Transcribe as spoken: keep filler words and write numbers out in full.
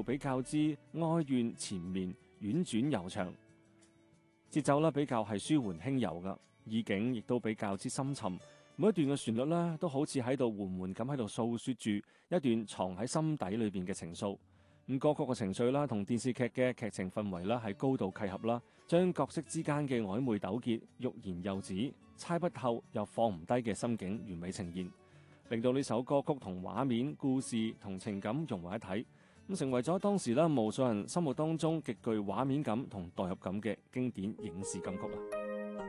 調比較之哀怨纏綿，婉轉悠長。節奏咧比較係舒緩輕柔噶，意境亦都比較之深沉。每一段嘅旋律咧都好似喺度緩緩咁喺度訴說住一段藏喺心底裏邊嘅情愫。咁歌曲嘅情緒啦，同電視劇嘅劇情氛圍啦係高度契合啦，將角色之間嘅曖昧糾結、欲言又止、猜不透又放唔低嘅心境完美呈現，令到呢首歌曲同畫面、故事同情感融為一體，咁成為咗當時啦無數人心目當中極具畫面感同代入感嘅經典影視金曲啊！